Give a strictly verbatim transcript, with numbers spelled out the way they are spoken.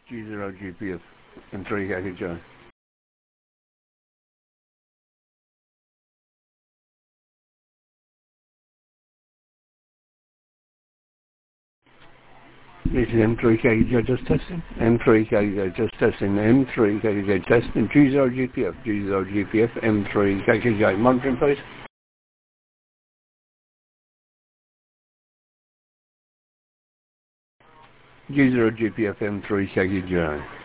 G zero G P F M three Yankee Joe. This is M three Yankee Joe just testing. M three Yankee Joe just testing. M three Yankee Joe testing. G zero G P F. G zero G P F M three Yankee Joe. Monitoring please. G zero G P F M three Yankee Joe.